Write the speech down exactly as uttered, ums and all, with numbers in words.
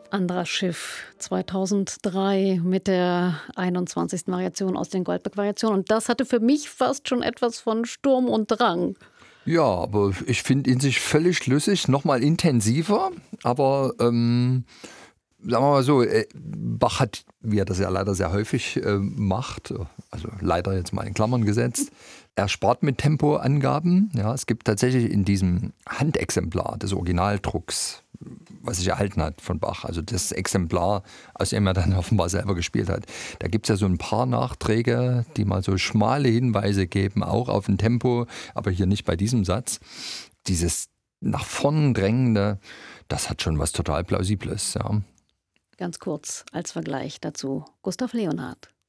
Anderer Schiff zweitausenddrei mit der einundzwanzigsten Variation aus den Goldberg-Variationen. Und das hatte für mich fast schon etwas von Sturm und Drang. Ja, aber ich finde ihn sich völlig schlüssig, nochmal intensiver, aber ähm, sagen wir mal so, äh, Bach hat, wie er das ja leider sehr häufig äh, macht, also leider jetzt mal in Klammern gesetzt, er spart mit Tempoangaben. Ja, es gibt tatsächlich in diesem Handexemplar des Originaldrucks, was sich erhalten hat von Bach, also das Exemplar, aus dem er dann offenbar selber gespielt hat, da gibt es ja so ein paar Nachträge, die mal so schmale Hinweise geben, auch auf ein Tempo, aber hier nicht bei diesem Satz. Dieses nach vorn drängende, das hat schon was total Plausibles, ja. Ganz kurz als Vergleich dazu Gustav Leonhardt.